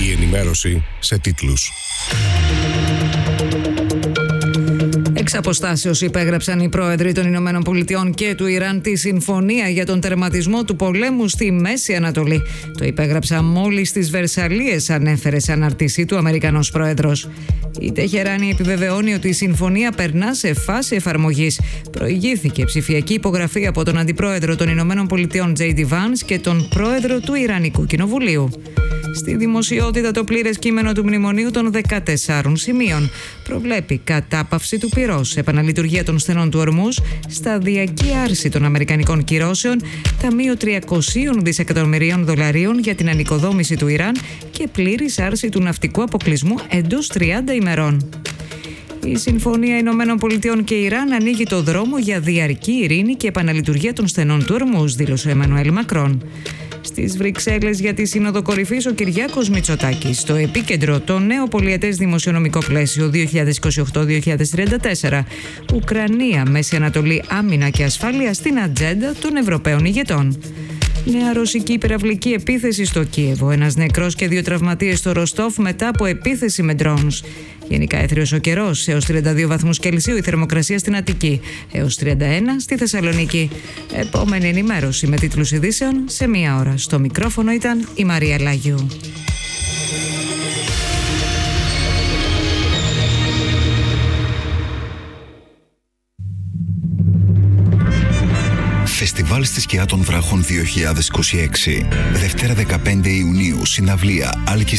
Η ενημέρωση σε τίτλους. Εξ αποστάσεως υπέγραψαν οι πρόεδροι των Ηνωμένων Πολιτειών και του Ιράν τη συμφωνία για τον τερματισμό του πολέμου στη Μέση Ανατολή. Το υπέγραψαν μόλις στις Βερσαλλίες, ανέφερε σε αναρτήσή του Αμερικανός πρόεδρος. Η Τεχεράνη επιβεβαιώνει ότι η συμφωνία περνά σε φάση εφαρμογής. Προηγήθηκε ψηφιακή υπογραφή από τον Αντιπρόεδρο των Ηνωμένων Πολιτειών J.D. Vance και τον Πρόεδρο του Ιρανικού Κοινοβουλίου. Στη δημοσιότητα το πλήρες κείμενο του μνημονίου των 14 σημείων προβλέπει κατάπαυση του πυρός, επαναλειτουργία των στενών του Ορμούζ, σταδιακή άρση των αμερικανικών κυρώσεων, ταμείο 300 δισεκατομμυρίων δολαρίων για την ανοικοδόμηση του Ιράν και πλήρης άρση του ναυτικού αποκλεισμού εντός 30 ημερών. Η Συμφωνία Ηνωμένων Πολιτειών και Ιράν ανοίγει το δρόμο για διαρκή ειρήνη και επαναλειτουργία των στενών του Ορμούζ, δήλωσε ο Εμμανουέλ Μακρόν. Στις Βρυξέλλες για τη Σύνοδο Κορυφής ο Κυριάκος Μητσοτάκης. Στο επίκεντρο το νέο πολιετές δημοσιονομικό πλαίσιο 2028-2034. Ουκρανία, Μέση Ανατολή, άμυνα και ασφάλεια στην ατζέντα των Ευρωπαίων ηγετών. Νέα ρωσική υπεραυλική επίθεση στο Κίεβο. Ένας νεκρός και 2 τραυματίες στο Ροστόφ μετά από επίθεση με drones. Γενικά έθριος ο καιρός, έως 32 βαθμούς Κελσίου η θερμοκρασία στην Αττική, έως 31 στη Θεσσαλονίκη. Επόμενη ενημέρωση με τίτλους ειδήσεων σε 1 ώρα. Στο μικρόφωνο ήταν η Μαρία Λάγιου. Φεστιβάλ στη Σκιά των Βράχων 2026. Δευτέρα 15 Ιουνίου, συναυλία Άλκης